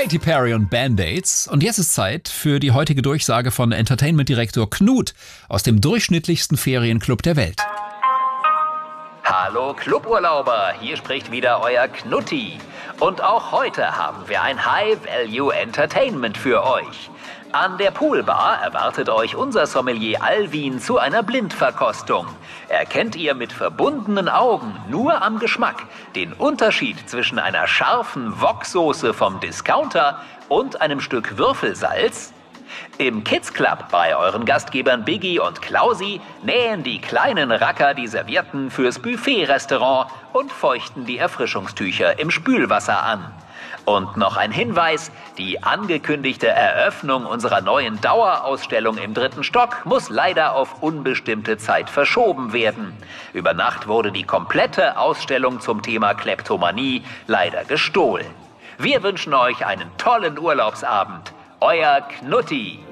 Katy Perry und Band-Aids. Und jetzt ist Zeit für die heutige Durchsage von Entertainment-Direktor Knut aus dem durchschnittlichsten Ferienclub der Welt. Hallo Cluburlauber, hier spricht wieder euer Knutti. Und auch heute haben wir ein High-Value-Entertainment für euch. An der Poolbar erwartet euch unser Sommelier Alvin zu einer Blindverkostung. Erkennt ihr mit verbundenen Augen nur am Geschmack den Unterschied zwischen einer scharfen Woksoße vom Discounter und einem Stück Würfelsalz? Im Kids Club bei euren Gastgebern Biggie und Klausi nähen die kleinen Racker die Servietten fürs Buffet-Restaurant und feuchten die Erfrischungstücher im Spülwasser an. Und noch ein Hinweis, die angekündigte Eröffnung unserer neuen Dauerausstellung im 3. Stock muss leider auf unbestimmte Zeit verschoben werden. Über Nacht wurde die komplette Ausstellung zum Thema Kleptomanie leider gestohlen. Wir wünschen euch einen tollen Urlaubsabend. Euer Knutti.